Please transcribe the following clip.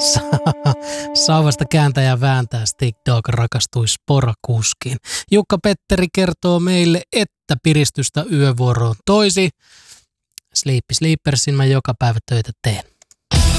Sauvasta kääntää ja vääntää Stick Dog rakastui sporakuskiin. Jukka Petteri kertoo meille, että piristystä yövuoroon toisi. Sleepy Sleepersin mä joka päivä töitä teen.